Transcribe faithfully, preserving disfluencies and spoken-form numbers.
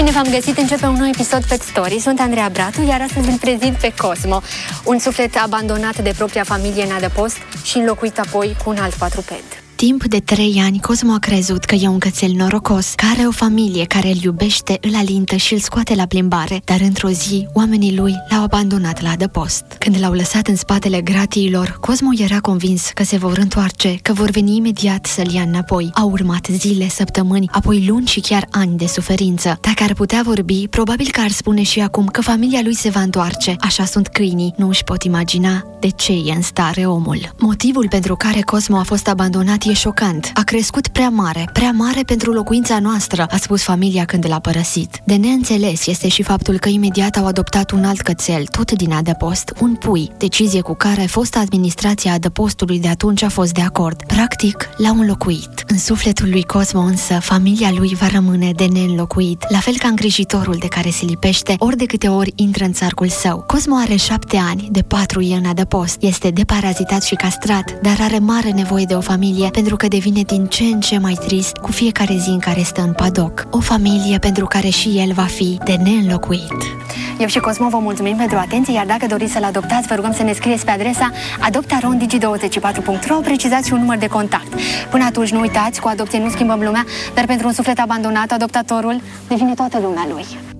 Bine v-am găsit, începe un nou episod Pet Story. Sunt Andreea Bratu, iar astăzi îl prezint pe Cosmo, un suflet abandonat de propria familie în adăpost și înlocuit apoi cu un alt quadruped. Timp de trei ani, Cosmo a crezut că e un cățel norocos, care are o familie care îl iubește, îl alintă și îl scoate la plimbare, dar într-o zi, oamenii lui l-au abandonat la adăpost. Când l-au lăsat în spatele gratiilor, Cosmo era convins că se vor întoarce, că vor veni imediat să-l ia înapoi. Au urmat zile, săptămâni, apoi luni și chiar ani de suferință. Dacă ar putea vorbi, probabil că ar spune și acum că familia lui se va întoarce. Așa sunt câinii, nu își pot imagina de ce e în stare omul. Motivul pentru care Cosmo a fost abandonat e șocant. A crescut prea mare, prea mare pentru locuința noastră, a spus familia când l-a părăsit. De neînțeles este și faptul că imediat au adoptat un alt cățel, tot din adăpost, un pui, decizie cu care fosta administrație a adăpostului de atunci a fost de acord. Practic, l-au înlocuit. În sufletul lui Cosmo însă, familia lui va rămâne de neînlocuit, la fel ca îngrijitorul de care se lipește ori de câte ori intră în țarcul său. Cosmo are șapte ani, de patru e în adăpost, este deparazitat și castrat, dar are mare nevoie de o familie pentru că devine din ce în ce mai trist cu fiecare zi în care stă în padoc. O familie pentru care și el va fi de neînlocuit. Eu și Cosmo vă mulțumim pentru atenție, iar dacă doriți să-l adoptați, vă rugăm să ne scrieți pe adresa adoptaron digi douăzeci și patru punct ro, precizați și un număr de contact. Până atunci, nu uitați, cu adopție nu schimbăm lumea, dar pentru un suflet abandonat, adoptatorul devine toată lumea lui.